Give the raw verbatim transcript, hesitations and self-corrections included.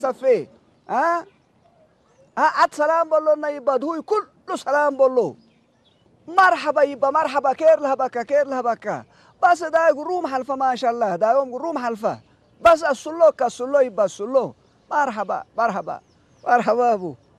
صفي ها ها عد سلام بقول له يبقى هو كله سلام بقول له مرحبا يبقى مرحبا كير لها بكا كير لها بكا بس دا يقولون حلفة ما شاء الله دا يوم يقولون حلفة بس السلو كالسلو يبقى السلو مرحبا مرحبا مرحبا أبو